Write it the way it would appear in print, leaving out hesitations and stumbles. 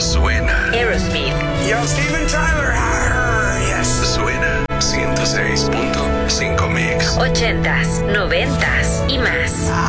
suena. Aerosmith. Yo, Steven Tyler. Yes. Suena 106.5 Mix. 80s, 90s y más.